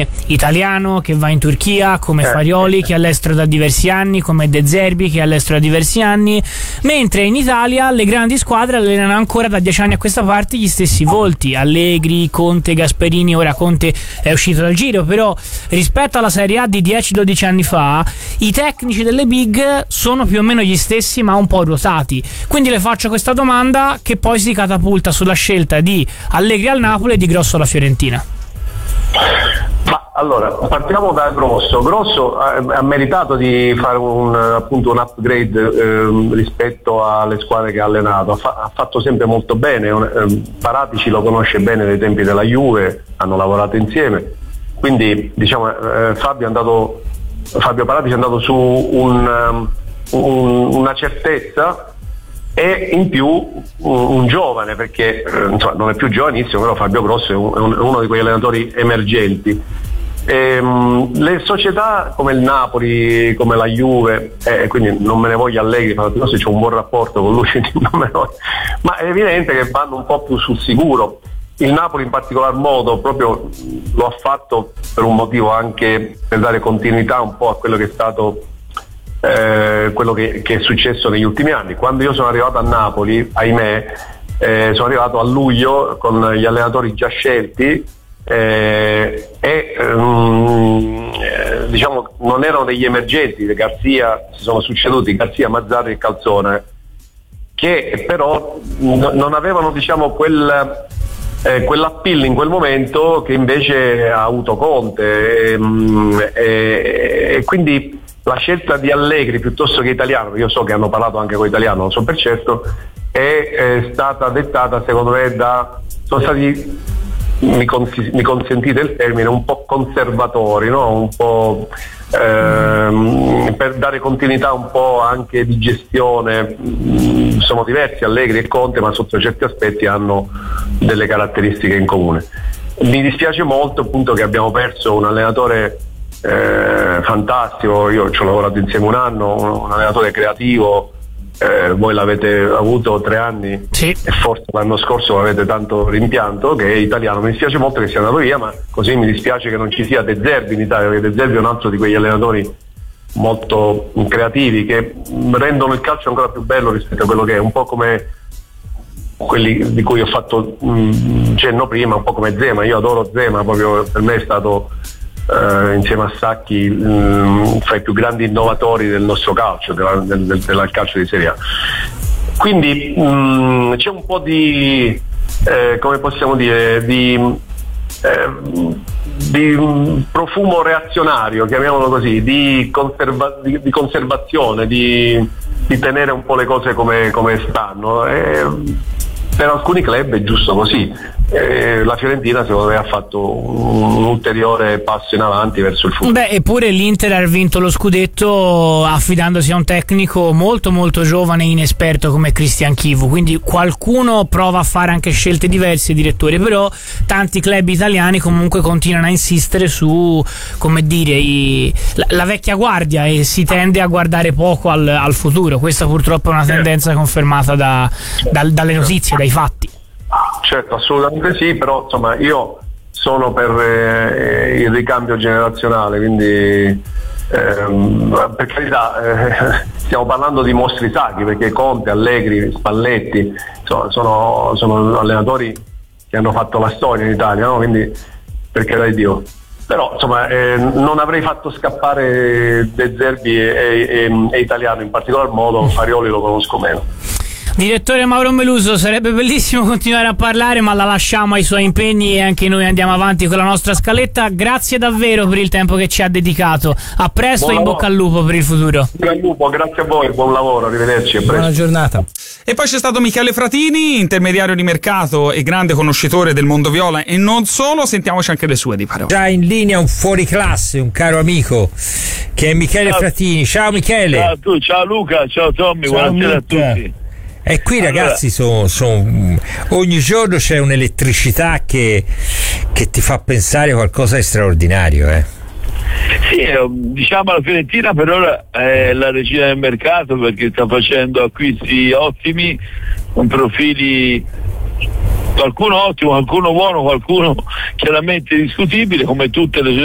come Italiano che va in Turchia, come Farioli che è all'estero da diversi anni, come De Zerbi che è all'estero da diversi anni, mentre in Italia le grandi squadre allenano ancora da 10 anni a questa parte gli stessi volti: Allegri, Conte, Gasperini. Ora Conte è uscito dal giro, però rispetto alla Serie A di 10-12 anni fa i tecnici delle big sono più o meno gli stessi, ma un po' ruotati. Quindi le faccio questa domanda, che poi si catapulta sulla scelta di Allegri al Napoli e di Grosso alla Fiorentina. Ma allora, partiamo da Grosso. Grosso ha meritato di fare un upgrade rispetto alle squadre che ha allenato. Ha fatto sempre molto bene. Paratici lo conosce bene dai tempi della Juve, hanno lavorato insieme. Quindi diciamo Fabio Paratici è andato su una certezza, e in più un giovane, perché non è più giovanissimo, però Fabio Grosso è uno di quegli allenatori emergenti. Le società come il Napoli, come la Juve, quindi non me ne voglio Allegri, Fabio Grosso c'è un buon rapporto con lui, ma è evidente che vanno un po' più sul sicuro. Il Napoli in particolar modo proprio lo ha fatto per un motivo anche per dare continuità un po' a quello che è stato quello che è successo negli ultimi anni. Quando io sono arrivato a Napoli, ahimè, sono arrivato a luglio con gli allenatori già scelti, diciamo non erano degli emergenti. Garzia, si sono succeduti Garzia, Mazzarri e Calzone, che però non avevano, diciamo, quell'appeal in quel momento che invece ha avuto Conte, e quindi la scelta di Allegri piuttosto che Italiano, io so che hanno parlato anche con Italiano, non so per certo, è stata dettata secondo me sono stati, mi consentite il termine, un po' conservatori, no? Un po' per dare continuità un po' anche di gestione. Sono diversi Allegri e Conte, ma sotto certi aspetti hanno delle caratteristiche in comune. Mi dispiace molto appunto che abbiamo perso un allenatore fantastico. Io ci ho lavorato insieme un anno, un allenatore creativo. Voi l'avete avuto 3 anni, sì, e forse l'anno scorso l'avete tanto rimpianto, che è Italiano. Mi dispiace molto che sia andato via, ma così mi dispiace che non ci sia De Zerbi in Italia, perché De Zerbi è un altro di quegli allenatori molto creativi che rendono il calcio ancora più bello rispetto a quello che è, un po' come quelli di cui ho fatto cenno prima, un po' come Zema. Io adoro Zema, proprio per me è stato insieme a Sacchi fra i più grandi innovatori del nostro calcio, del calcio di Serie A. Quindi c'è un po' di come possiamo dire, di profumo reazionario, chiamiamolo così, di conservazione, di tenere un po' le cose come stanno. Per alcuni club è giusto così. La Fiorentina secondo me ha fatto un ulteriore passo in avanti verso il futuro. Eppure l'Inter ha vinto lo scudetto affidandosi a un tecnico molto molto giovane e inesperto come Christian Chivu, quindi qualcuno prova a fare anche scelte diverse, direttore, però tanti club italiani comunque continuano a insistere su, come dire, la vecchia guardia, e si tende a guardare poco al futuro. Questa purtroppo è una tendenza confermata dalle notizie, dai fatti. Certo, assolutamente sì, però insomma io sono per il ricambio generazionale, quindi per carità stiamo parlando di mostri sacri, perché Conte, Allegri, Spalletti sono allenatori che hanno fatto la storia in Italia, no? Quindi per carità di Dio. Però insomma non avrei fatto scappare De Zerbi e Italiano, in particolar modo Farioli lo conosco meno. Direttore Mauro Meluso, sarebbe bellissimo continuare a parlare, ma la lasciamo ai suoi impegni e anche noi andiamo avanti con la nostra scaletta. Grazie davvero per il tempo che ci ha dedicato. A presto e in bocca al lupo per il futuro. Buon lupo, grazie a voi, buon lavoro, arrivederci. Buona giornata. E poi c'è stato Michele Fratini, intermediario di mercato e grande conoscitore del mondo viola e non solo. Sentiamoci anche le sue di parole. Già in linea un fuoriclasse, un caro amico che è Michele Fratini. Ciao Michele. Ciao a tu, ciao Luca, ciao Tommy, ciao, buonasera Luca. A tutti. E qui ragazzi ogni giorno c'è un'elettricità che ti fa pensare qualcosa di straordinario, Sì, diciamo la Fiorentina per ora è la regina del mercato, perché sta facendo acquisti ottimi con profili, qualcuno ottimo, qualcuno buono, qualcuno chiaramente discutibile, come tutte le